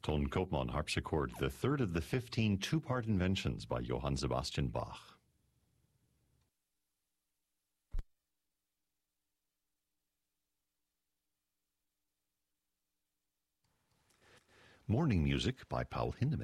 Ton Koopman harpsichord, the third of the 15 two-part inventions by Johann Sebastian Bach. Morning Music by Paul Hindemith.